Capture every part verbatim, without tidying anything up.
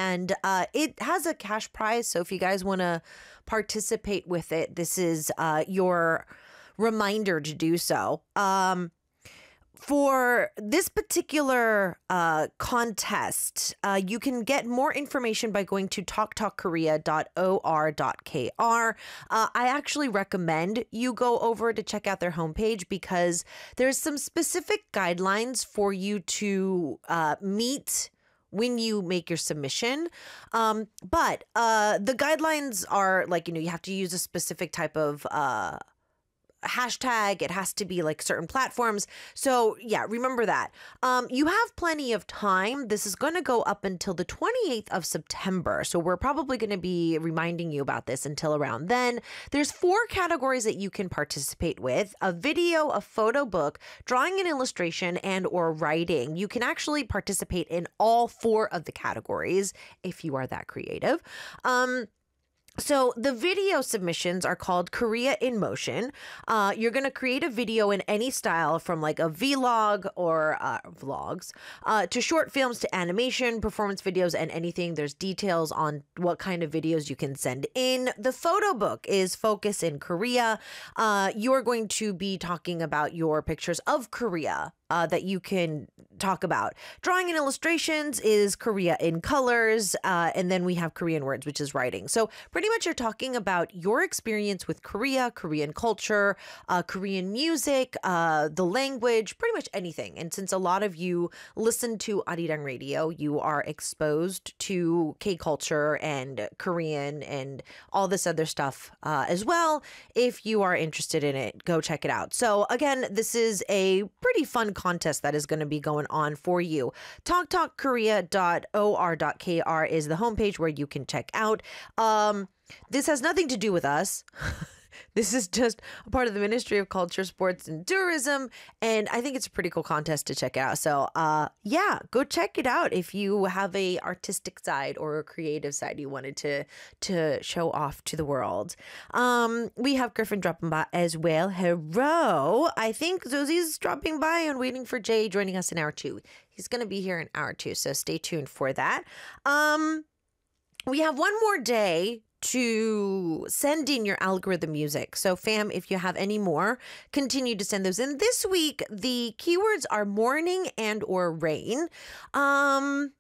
and uh, it has a cash prize. So if you guys want to participate with it, this is uh, your reminder to do so. Um, For this particular uh, contest, uh, you can get more information by going to talk talk korea dot o r dot k r. Uh, I actually recommend you go over to check out their homepage because there's some specific guidelines for you to uh, meet when you make your submission. Um, but uh, the guidelines are like, you know, you have to use a specific type of uh hashtag. It has to be like certain platforms. So yeah, remember that. Um, you have plenty of time. This is going to go up until the twenty-eighth of September. So we're probably going to be reminding you about this until around then. There's four categories that you can participate with: a video, a photo book, drawing and illustration, and or writing. You can actually participate in all four of the categories if you are that creative. Um, So the video submissions are called Korea in Motion. Uh, you're going to create a video in any style, from like a vlog or uh, vlogs uh, to short films to animation, performance videos, and anything. There's details on what kind of videos you can send in. The photo book is Focus in Korea. Uh, you're going to be talking about your pictures of Korea Uh, that you can talk about. Drawing and illustrations is Korea in Colors. Uh, and then we have Korean words, which is writing. So pretty much you're talking about your experience with Korea, Korean culture, uh, Korean music, uh, the language, pretty much anything. And since a lot of you listen to Arirang Radio, you are exposed to K-culture and Korean and all this other stuff uh, as well. If you are interested in it, go check it out. So again, this is a pretty fun contest that is going to be going on for you. talk talk korea dot o r dot k r is the homepage where you can check out. Um, this has nothing to do with us. This is just a part of the Ministry of Culture, Sports, and Tourism, and I think it's a pretty cool contest to check out. So, uh, yeah, go check it out if you have a artistic side or a creative side you wanted to to show off to the world. Um, we have Griffin dropping by as well. Hello. I think Zosie's dropping by and waiting for Jay joining us in hour two. He's going to be here in hour two, so stay tuned for that. Um, we have one more day to send in your algorithm music. So fam, if you have any more, continue to send those in. This week, the keywords are morning and or rain. Um,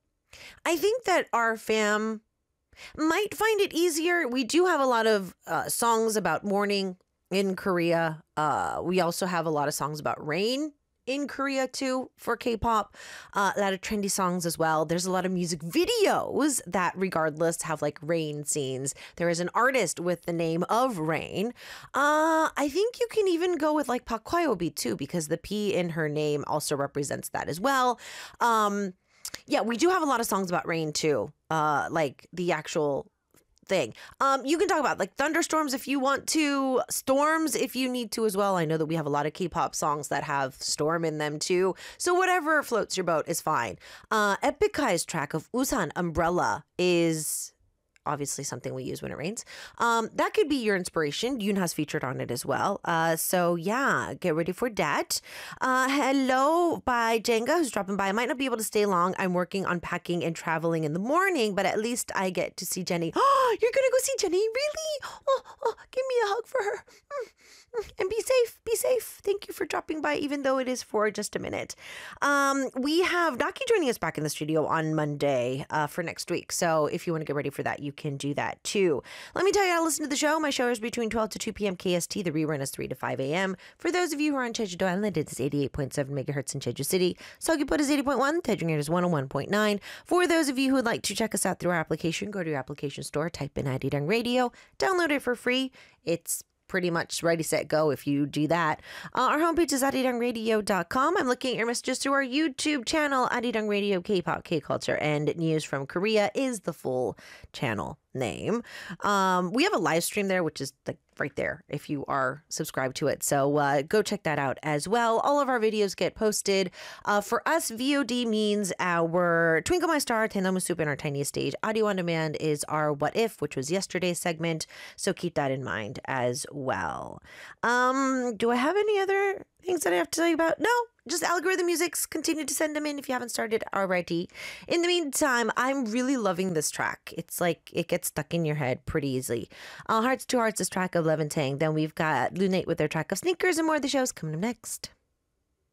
I think that our fam might find it easier. We do have a lot of uh, songs about morning in Korea. Uh, we also have a lot of songs about rain in Korea too for K-pop. Uh, a lot of trendy songs as well. There's a lot of music videos that regardless have like rain scenes. There is an artist with the name of Rain. Uh, I think you can even go with like Park Hwayobi too, because the P in her name also represents that as well. Um, yeah, we do have a lot of songs about rain too. Uh, like the actual thing. Um, you can talk about like thunderstorms if you want to, storms if you need to as well. I know that we have a lot of K-pop songs that have storm in them too. So whatever floats your boat is fine. Uh, Epicai's track of Usan Umbrella is obviously something we use when it rains. Um, that could be your inspiration. Yoonha's featured on it as well. Uh, so yeah, get ready for that. Uh, hello by Jenga, who's dropping by. I might not be able to stay long. I'm working on packing and traveling in the morning, but at least I get to see Jenny. Oh, you're going to go see Jenny? Really? Oh, oh, give me a hug for her. And be safe. Be safe. Thank you for dropping by, even though it is for just a minute. Um, we have Naki joining us back in the studio on Monday uh, for next week. So if you want to get ready for that, you can do that too. Let me tell you how to listen to the show. My show is between twelve to two p.m. K S T. The rerun is three to five a.m. For those of you who are on Jeju-do Island, it is eighty-eight point seven megahertz in Jeju City. Seogwipo is eighty point one. Daejungyeo is one oh one point nine. For those of you who would like to check us out through our application, go to your application store, type in Arirang Radio, download it for free. It's pretty much ready, set, go if you do that. Uh, our homepage is arirang radio dot com. I'm looking at your messages through our YouTube channel, Arirang Radio, K-pop, K-culture, and News from Korea is the full channel name. Um, we have a live stream there, which is like right there if you are subscribed to it. So uh, go check that out as well. All of our videos get posted. Uh, for us, V O D means our Twinkle My Star, Tennamu Soup, and our Tiniest Stage. Audio on Demand is our What If, which was yesterday's segment. So keep that in mind as well. Um, do I have any other things that I have to tell you about? No, just algorithm musics. Continue to send them in if you haven't started already. In the meantime, I'm really loving this track. It's like it gets stuck in your head pretty easily. Uh, Hearts to Hearts, this track of Levantang. Then we've got Lunate with their track of Sneakers, and more of the shows coming up next.